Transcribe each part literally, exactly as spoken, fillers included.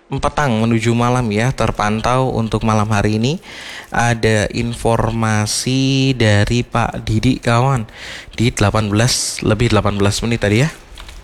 petang menuju malam ya, terpantau untuk malam hari ini. Ada informasi dari Pak Didi kawan di delapan belas lebih delapan belas menit tadi ya.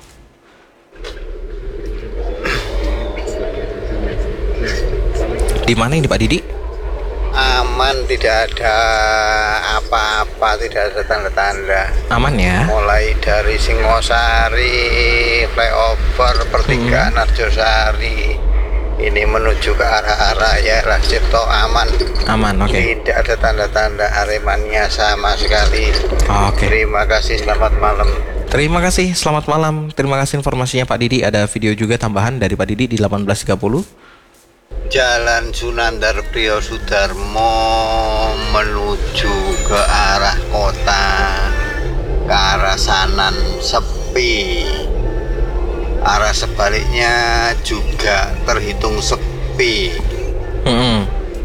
Di mana ini Pak Didi? Aman, tidak ada apa-apa, tidak ada tanda-tanda. Aman ya. Mulai dari Singosari, flyover, pertigaan hmm. Arjosari, ini menuju ke arah-arah ya Rasito aman. Aman, oke. Okay. Tidak ada tanda-tanda Aremania sama sekali. Oke. Okay. Terima kasih, selamat malam. Terima kasih, selamat malam. Terima kasih informasinya Pak Didi. Ada video juga tambahan dari Pak Didi di delapan belas tiga puluh. Jalan Sunandar Priyo Sudarmo menuju ke arah kota, ke arah Sanan sepi. Arah sebaliknya juga terhitung sepi. Mm-hmm.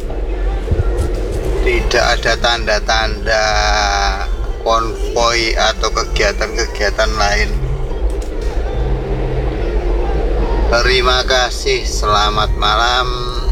Tidak ada tanda-tanda konvoi atau kegiatan-kegiatan lain. Terima kasih, selamat malam,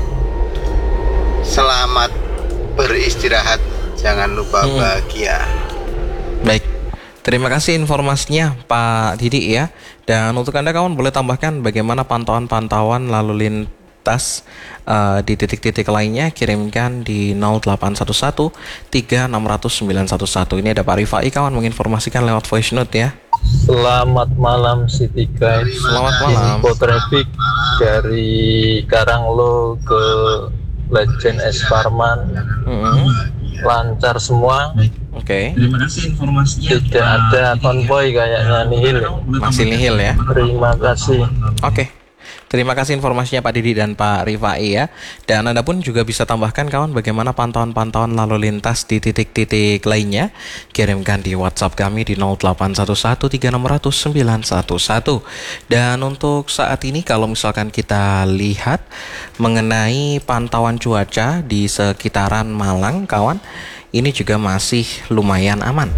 selamat beristirahat, jangan lupa hmm. bahagia. Baik, terima kasih informasinya Pak Didi ya. Dan untuk Anda kawan boleh tambahkan bagaimana pantauan-pantauan lalu lintas uh, di titik-titik lainnya, kirimkan di nol delapan satu satu tiga enam nol nol sembilan satu satu. Ini ada Pak Rifai kawan menginformasikan lewat voice note ya. Selamat malam City Guys. Selamat malam. Info traffic dari Karanglo ke Legend S Parman. Mm-hmm. Lancar semua. Oke. Okay. Terima kasih informasinya. Tidak ada konvoy kayaknya, nihil. Masih nihil ya. Terima kasih. Oke. Okay. Terima kasih informasinya Pak Didi dan Pak Rifai ya. Dan Anda pun juga bisa tambahkan kawan bagaimana pantauan-pantauan lalu lintas di titik-titik lainnya. Kirimkan di WhatsApp kami di nol delapan satu satu tiga enam nol nol sembilan satu satu. Dan untuk saat ini kalau misalkan kita lihat mengenai pantauan cuaca di sekitaran Malang kawan, ini juga masih lumayan aman.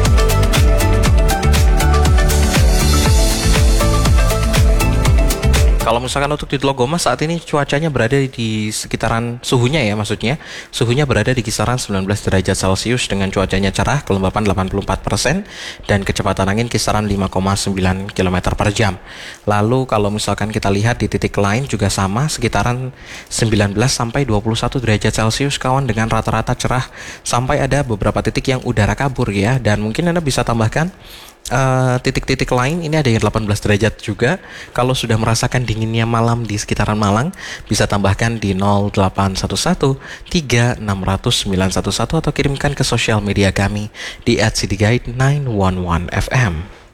Kalau misalkan untuk di Teluk Goma saat ini cuacanya berada di sekitaran suhunya ya maksudnya suhunya berada di kisaran sembilan belas derajat Celcius dengan cuacanya cerah, kelembapan delapan puluh empat persen dan kecepatan angin kisaran lima koma sembilan kilometer per jam. Lalu kalau misalkan kita lihat di titik lain juga sama sekitaran sembilan belas sampai dua puluh satu derajat Celcius kawan dengan rata-rata cerah sampai ada beberapa titik yang udara kabur ya. Dan mungkin Anda bisa tambahkan Uh, titik-titik lain ini ada yang delapan belas derajat juga. Kalau sudah merasakan dinginnya malam di sekitaran Malang bisa tambahkan di nol delapan satu satu tiga enam nol nol sembilan satu satu atau kirimkan ke sosial media kami di at cityguide sembilan satu satu F M.